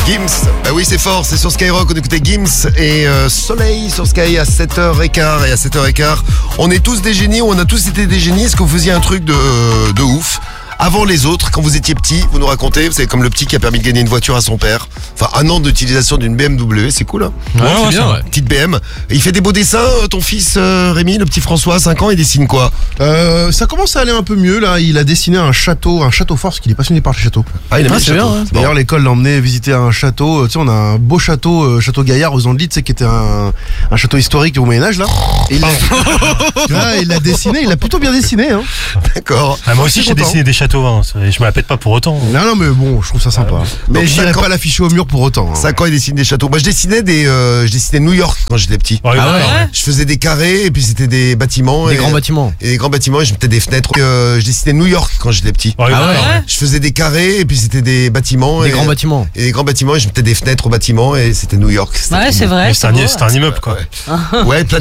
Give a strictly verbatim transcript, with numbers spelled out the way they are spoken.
Gims, bah oui c'est fort, c'est sur Skyrock, on écoutait Gims et euh, Soleil sur Sky à sept heures quinze et à sept heures quinze. On est tous des génies, on a tous été des génies, est-ce que vous faisiez un truc de, de ouf avant les autres, quand vous étiez petit, vous nous racontez, vous savez, comme le petit qui a permis de gagner une voiture à son père. Enfin, un an d'utilisation d'une B M W, c'est cool, hein. Ouais, ouais, c'est bien, ouais. Petite B M. Et il fait des beaux dessins, ton fils euh, Rémi, le petit François, cinq ans, il dessine quoi? Euh, ça commence à aller un peu mieux là. Il a dessiné un château, un château fort, parce qu'il est passionné par les châteaux. Ah, il a Ah, mis le c'est château. bien, ouais. Bon. D'ailleurs, l'école l'a emmené visiter un château. Tu sais, on a un beau château, euh, château Gaillard aux Andelys, tu sais, qui était un, un château historique au Moyen-Âge là. Et il l'a Là, il l'a dessiné, il l'a plutôt bien dessiné. Hein. D'accord. Ah, moi aussi Je suis j'ai content. dessiné des châteaux, hein. Je me la pète pas pour autant. Non, non, mais bon, je trouve ça sympa. mais Donc, je dirais cinq ans- pas l'afficher au mur pour autant. Hein. cinq ans, il dessine des châteaux. Moi, je dessinais des, euh, je dessinais New York quand j'étais petit. Ouais, Ah d'accord. ouais. Je faisais des carrés et puis c'était des bâtiments. Des et, grands bâtiments. Et des grands bâtiments et je mettais des fenêtres. Euh, je dessinais New York quand j'étais petit. Ouais, Ah d'accord. ouais. Je faisais des carrés et puis c'était des bâtiments. Des et, grands bâtiments. Et des grands bâtiments et je mettais des fenêtres aux bâtiments et c'était New York. C'était Ouais, trop c'est beau. vrai. Mais c'est un, beau. c'est un immeuble, quoi. Ouais, plein